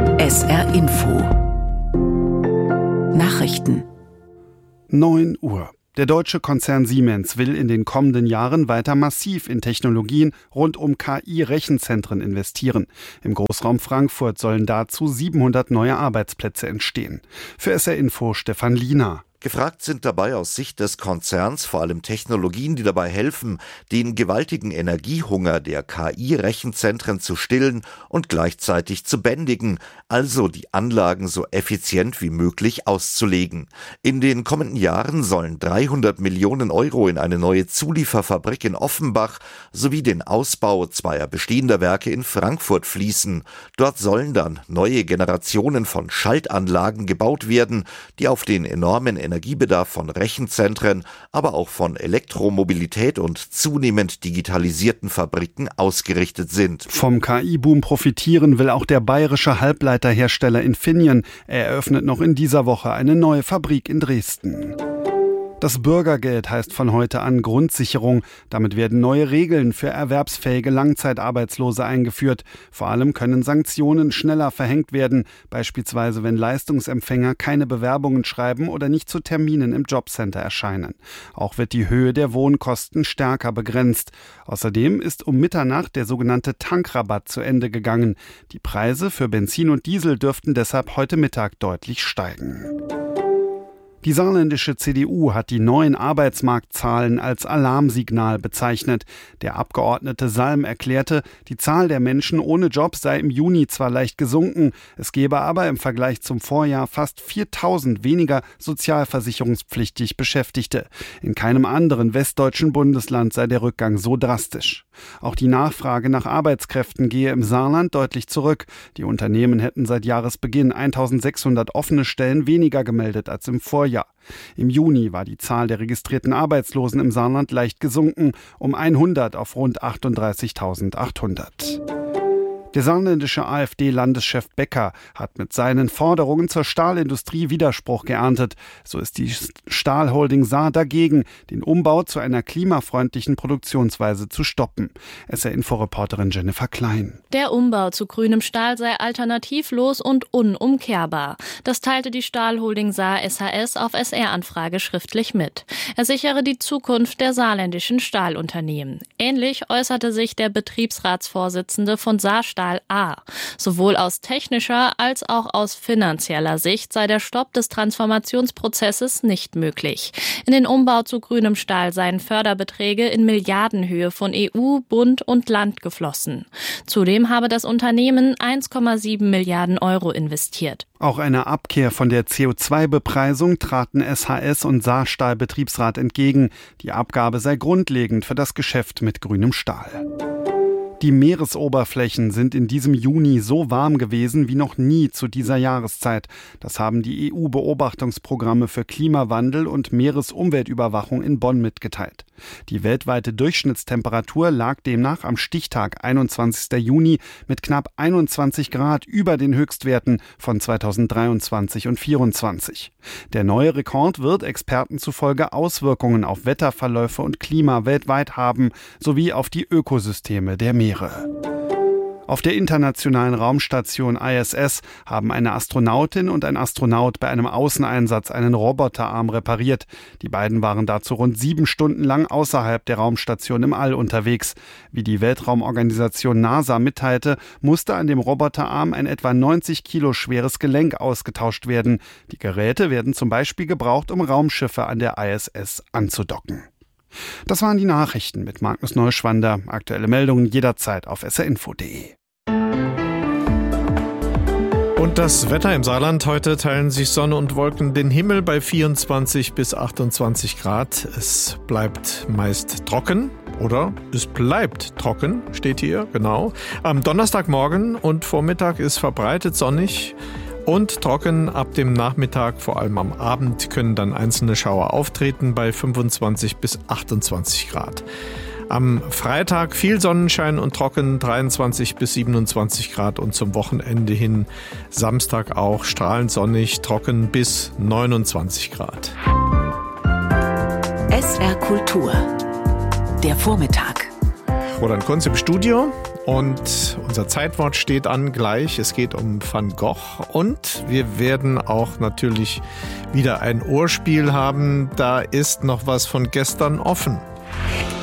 SR Info Nachrichten 9 Uhr. Der deutsche Konzern Siemens will in den kommenden Jahren weiter massiv in Technologien rund um KI-Rechenzentren investieren. Im Großraum Frankfurt sollen dazu 700 neue Arbeitsplätze entstehen. Für SR Info Stefan Liener. Gefragt sind dabei aus Sicht des Konzerns vor allem Technologien, die dabei helfen, den gewaltigen Energiehunger der KI-Rechenzentren zu stillen und gleichzeitig zu bändigen, also die Anlagen so effizient wie möglich auszulegen. In den kommenden Jahren sollen 300 Millionen Euro in eine neue Zulieferfabrik in Offenbach sowie den Ausbau zweier bestehender Werke in Frankfurt fließen. Dort sollen dann neue Generationen von Schaltanlagen gebaut werden, die auf den enormen Energiebedarf von Rechenzentren, aber auch von Elektromobilität und zunehmend digitalisierten Fabriken ausgerichtet sind. Vom KI-Boom profitieren will auch der bayerische Halbleiterhersteller Infineon. Er eröffnet noch in dieser Woche eine neue Fabrik in Dresden. Das Bürgergeld heißt von heute an Grundsicherung. Damit werden neue Regeln für erwerbsfähige Langzeitarbeitslose eingeführt. Vor allem können Sanktionen schneller verhängt werden, beispielsweise wenn Leistungsempfänger keine Bewerbungen schreiben oder nicht zu Terminen im Jobcenter erscheinen. Auch wird die Höhe der Wohnkosten stärker begrenzt. Außerdem ist um Mitternacht der sogenannte Tankrabatt zu Ende gegangen. Die Preise für Benzin und Diesel dürften deshalb heute Mittag deutlich steigen. Die saarländische CDU hat die neuen Arbeitsmarktzahlen als Alarmsignal bezeichnet. Der Abgeordnete Salm erklärte, die Zahl der Menschen ohne Job sei im Juni zwar leicht gesunken, es gebe aber im Vergleich zum Vorjahr fast 4.000 weniger sozialversicherungspflichtig Beschäftigte. In keinem anderen westdeutschen Bundesland sei der Rückgang so drastisch. Auch die Nachfrage nach Arbeitskräften gehe im Saarland deutlich zurück. Die Unternehmen hätten seit Jahresbeginn 1.600 offene Stellen weniger gemeldet als im Vorjahr. Im Juni war die Zahl der registrierten Arbeitslosen im Saarland leicht gesunken, um 100 auf rund 38.800. Der saarländische AfD-Landeschef Becker hat mit seinen Forderungen zur Stahlindustrie Widerspruch geerntet. So ist die Stahlholding Saar dagegen, den Umbau zu einer klimafreundlichen Produktionsweise zu stoppen. SR-Info-Reporterin Jennifer Klein. Der Umbau zu grünem Stahl sei alternativlos und unumkehrbar. Das teilte die Stahlholding Saar SHS auf SR-Anfrage schriftlich mit. Er sichere die Zukunft der saarländischen Stahlunternehmen. Ähnlich äußerte sich der Betriebsratsvorsitzende von Saar Stahl A. Sowohl aus technischer als auch aus finanzieller Sicht sei der Stopp des Transformationsprozesses nicht möglich. In den Umbau zu grünem Stahl seien Förderbeträge in Milliardenhöhe von EU, Bund und Land geflossen. Zudem habe das Unternehmen 1,7 Milliarden Euro investiert. Auch einer Abkehr von der CO2-Bepreisung traten SHS und Saarstahl-Betriebsrat entgegen. Die Abgabe sei grundlegend für das Geschäft mit grünem Stahl. Die Meeresoberflächen sind in diesem Juni so warm gewesen wie noch nie zu dieser Jahreszeit. Das haben die EU-Beobachtungsprogramme für Klimawandel und Meeresumweltüberwachung in Bonn mitgeteilt. Die weltweite Durchschnittstemperatur lag demnach am Stichtag 21. Juni mit knapp 21 Grad über den Höchstwerten von 2023 und 2024. Der neue Rekord wird Experten zufolge Auswirkungen auf Wetterverläufe und Klima weltweit haben, sowie auf die Ökosysteme der Meere. Auf der internationalen Raumstation ISS haben eine Astronautin und ein Astronaut bei einem Außeneinsatz einen Roboterarm repariert. Die beiden waren dazu rund 7 Stunden lang außerhalb der Raumstation im All unterwegs. Wie die Weltraumorganisation NASA mitteilte, musste an dem Roboterarm ein etwa 90 Kilo schweres Gelenk ausgetauscht werden. Die Geräte werden zum Beispiel gebraucht, um Raumschiffe an der ISS anzudocken. Das waren die Nachrichten mit Magnus Neuschwander. Aktuelle Meldungen jederzeit auf srinfo.de. Und das Wetter im Saarland. Heute teilen sich Sonne und Wolken den Himmel bei 24 bis 28 Grad. Es bleibt meist trocken. Oder es bleibt trocken, steht hier, genau. Am Donnerstagmorgen und Vormittag ist verbreitet sonnig und trocken. Ab dem Nachmittag, vor allem am Abend, können dann einzelne Schauer auftreten bei 25 bis 28 Grad. Am Freitag viel Sonnenschein und trocken, 23 bis 27 Grad und zum Wochenende hin Samstag auch strahlend sonnig, trocken bis 29 Grad. SR Kultur. Der Vormittag. Roland Kunz im Studio. Und unser Zeitwort steht an gleich. Es geht um Van Gogh. Und wir werden auch natürlich wieder ein Ohrspiel haben. Da ist noch was von gestern offen.